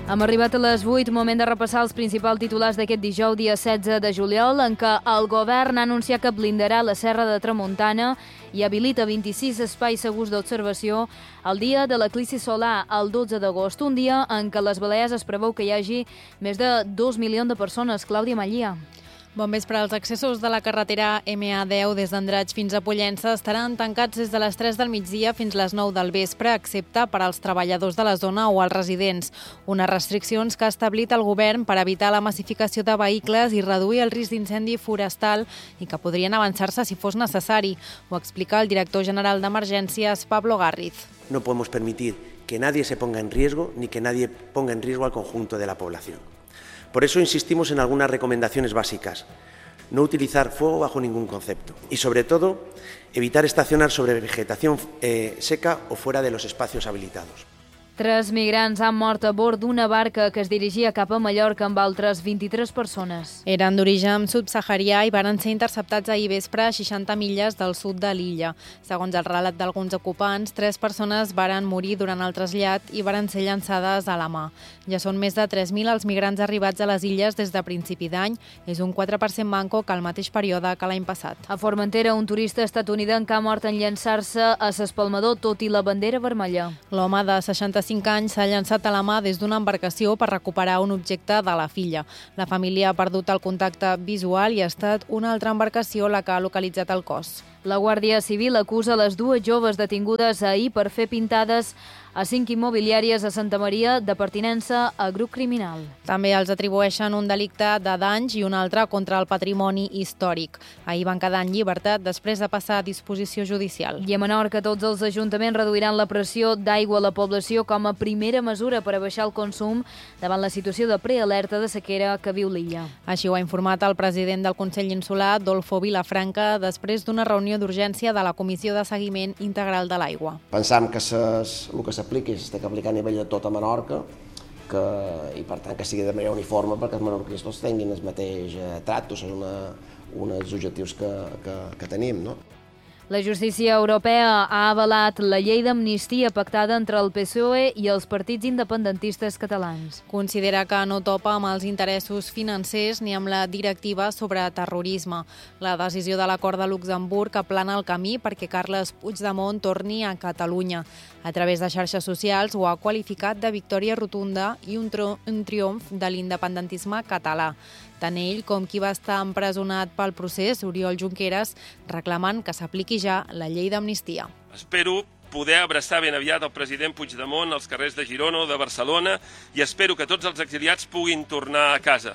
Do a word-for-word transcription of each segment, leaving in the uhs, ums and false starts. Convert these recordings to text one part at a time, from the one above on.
Hem arribat a les vuit, moment de repassar els principals titulars d'aquest dijous, dia setze de juliol, en què el govern ha anunciat que blindarà la Serra de Tramuntana i habilita vint-i-sis espais segurs d'observació el dia de l'eclipsi solar, el dotze d'agost, un dia en què a les Balears es preveu que hi hagi més de dos milions de persones. Clàudia Mallia. Bon vespre. Els accessos de la carretera ema a deu des d'Andratx fins a Pollença estaran tancats des de les tres del migdia fins les nou del vespre, excepte per als treballadors de la zona o als residents. Unes restriccions que ha establit el govern per evitar la massificació de vehicles i reduir el risc d'incendi forestal i que podrien avançar-se si fos necessari. Ho explica el director general d'Emergències, Pablo Garriz. No podemos permitir que nadie se ponga en riesgo ni que nadie ponga en riesgo al conjunto de la población. Por eso insistimos en algunas recomendaciones básicas. No utilizar fuego bajo ningún concepto y, sobre todo, evitar estacionar sobre vegetación eh, seca o fuera de los espacios habilitados. Tres migrants han mort a bord d'una barca que es dirigia cap a Mallorca amb altres vint-i-tres persones. Eren d'origen subsaharià i varen ser interceptats ahir vespre a seixanta milles del sud de l'illa. Segons el relat d'alguns ocupants, tres persones varen morir durant el trasllat i varen ser llançades a la mà. Ja són més de tres mil els migrants arribats a les illes des de principi d'any. És un quatre per cent manco que el mateix període que l'any passat. A Formentera, un turista estatunidenc ha mort en llançar-se a s'espalmador tot i la bandera vermella. L'home de seixanta-cinc anys s'ha llançat a la mà des d'una embarcació per recuperar un objecte de la filla. La família ha perdut el contacte visual i ha estat una altra embarcació la que ha localitzat el cos. La Guàrdia Civil acusa les dues joves detingudes ahir per fer pintades a cinc immobiliàries a Santa Maria de pertinença a grup criminal. També els atribueixen un delicte de danys i un altre contra el patrimoni històric. Ahir van quedar en llibertat després de passar a disposició judicial. I a Menorca, tots els ajuntaments reduiran la pressió d'aigua a la població com a primera mesura per a baixar el consum davant la situació de prealerta de sequera que viu l'illa. Així ho ha informat el president del Consell Insular, Adolfo Vilafranca, després d'una reunió d'urgència de la Comissió de Seguiment Integral de l'Aigua. Pensam que ses, el que s'apliqui s'ha d'aplicar a nivell de tota Menorca que, i per tant que sigui de manera uniforme perquè els menorquins tots tinguin el mateix eh, tracte, són una, uns objectius que, que, que tenim, no? La justícia europea ha avalat la llei d'amnistia pactada entre el P S O E i els partits independentistes catalans. Considera que no topa amb els interessos financers ni amb la directiva sobre terrorisme. La decisió de l'acord de Luxemburg aplana el camí perquè Carles Puigdemont torni a Catalunya. A través de xarxes socials ho ha qualificat de victòria rotunda i un, un triomf de l'independentisme català. Tant ell com qui va estar empresonat pel procés, Oriol Junqueras, reclamant que s'apliqui ja la llei d'amnistia. Espero poder abraçar ben aviat el president Puigdemont als carrers de Girona o de Barcelona i espero que tots els exiliats puguin tornar a casa.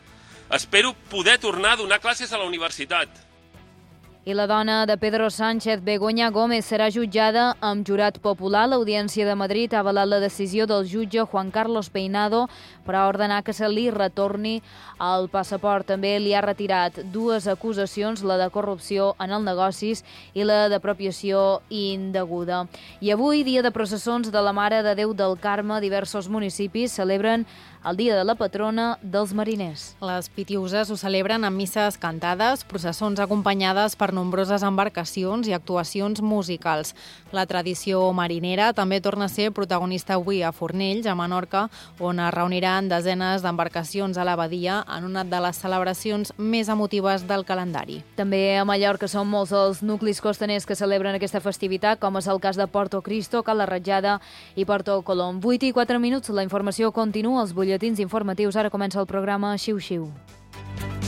Espero poder tornar a donar classes a la universitat. I la dona de Pedro Sánchez, Begoña Gómez, serà jutjada amb jurat popular. L'Audiència de Madrid ha avalat la decisió del jutge Juan Carlos Peinado per ordenar que se li retorni el passaport. També li ha retirat dues acusacions, la de corrupció en els negocis i la d'apropiació indeguda. I avui, dia de processons de la Mare de Déu del Carme, diversos municipis celebren el dia de la patrona dels mariners. Les pitiuses ho celebren amb misses cantades, processons acompanyades per nombroses embarcacions i actuacions musicals. La tradició marinera també torna a ser protagonista avui a Fornells, a Menorca, on es reuniran desenes d'embarcacions a la badia en una de les celebracions més emotives del calendari. També a Mallorca són molts els nuclis costaners que celebren aquesta festivitat, com és el cas de Porto Cristo, Cala Ratjada i Porto Colom. vuit i quatre minuts, la informació continua als butlletins informatius. Ara comença el programa Xiu Xiu.